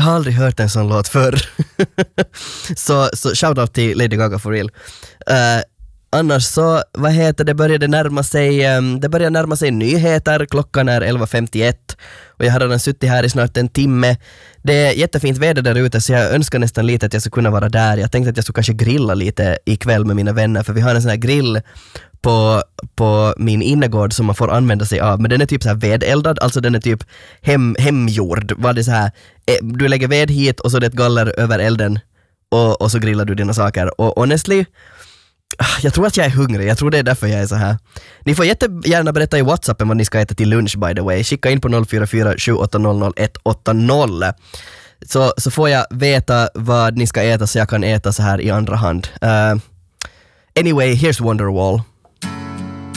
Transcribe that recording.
har aldrig hört en sån låt förr. så shoutout till Lady Gaga for real. Annars så, det börjar närma sig nyheter. Klockan är 11.51 och jag har redan suttit här i snart en timme. Det är jättefint väder där ute, så jag önskar nästan lite att jag skulle kunna vara där. Jag tänkte att jag skulle kanske grilla lite ikväll med mina vänner, för vi har en sån här grill på min innergård som man får använda sig av, men den är typ så här vedeldad, alltså den är typ hemgjord. Vad det så här, du lägger ved hit och så är det ett galler över elden och så grillar du dina saker. Och honestly, jag tror att jag är hungrig. Jag tror det är därför jag är så här. Ni får jättegärna berätta i WhatsAppen vad ni ska äta till lunch, by the way. Skicka in på 044 780 0180 så får jag veta vad ni ska äta, så jag kan äta så här i andra hand. Anyway, here's Wonderwall.